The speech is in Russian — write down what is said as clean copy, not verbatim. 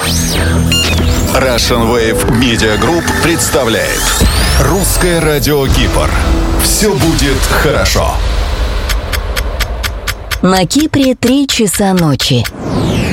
Russian Wave Media Group представляет Русское радио Кипр. Все будет хорошо. На Кипре 3 часа ночи.